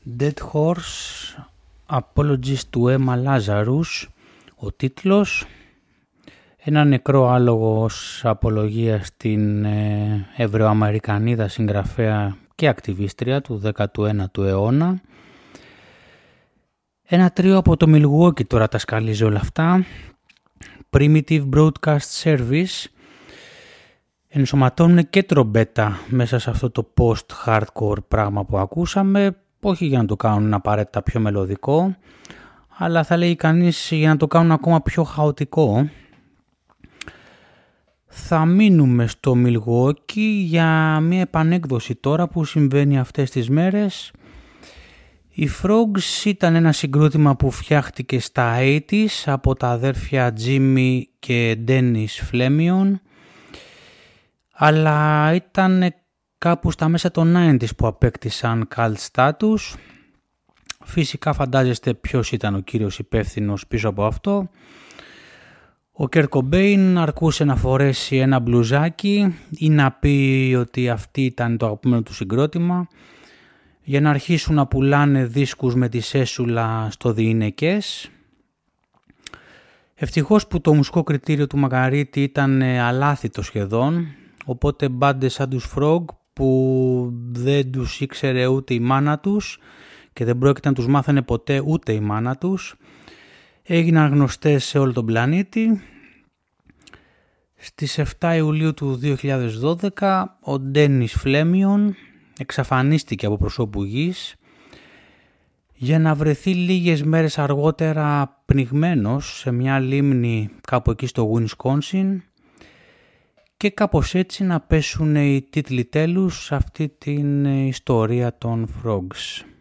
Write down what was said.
Dead Horse, Apologies to Emma Lazarus, ο τίτλος. Ένα νεκρό άλογο ως απολογία στην Ευρωαμερικανίδα συγγραφέα και ακτιβίστρια του 19ου αιώνα. Ένα τρίο από το Milwaukee τώρα τα σκαλίζει όλα αυτά. Primitive Broadcast Service. Ενσωματώνουν και τρομπέτα μέσα σε αυτό το post-hardcore πράγμα που ακούσαμε. Όχι για να το κάνουν απαραίτητα πιο μελωδικό, αλλά θα λέει κανείς για να το κάνουν ακόμα πιο χαοτικό. Θα μείνουμε στο Milwaukee για μια επανέκδοση τώρα που συμβαίνει αυτές τις μέρες. Οι Frogs ήταν ένα συγκρότημα που φτιάχτηκε στα 80s από τα αδέρφια Jimmy και Dennis Flemion, αλλά ήταν κάπου στα μέσα των 90s που απέκτησαν cult status. Φυσικά φαντάζεστε ποιος ήταν ο κύριος υπεύθυνος πίσω από αυτό. Ο Kurt Cobain αρκούσε να φορέσει ένα μπλουζάκι ή να πει ότι αυτή ήταν το αγαπημένο του συγκρότημα για να αρχίσουν να πουλάνε δίσκους με τη σέσουλα στο διηνεκές. Ευτυχώς που το μουσικό κριτήριο του Μαργαρίτη ήταν αλάθητο σχεδόν, οπότε μπάντες σαν τους Frog που δεν τους ήξερε ούτε η μάνα τους και δεν πρόκειται να τους μάθανε ποτέ ούτε η μάνα τους, έγιναν γνωστές σε όλο τον πλανήτη. Στις 7 Ιουλίου του 2012 ο Ντένις Φλέμιον εξαφανίστηκε από προσώπου γης για να βρεθεί λίγες μέρες αργότερα πνιγμένος σε μια λίμνη κάπου εκεί στο Wisconsin και κάπως έτσι να πέσουν οι τίτλοι τέλους σε αυτή την ιστορία των Frogs.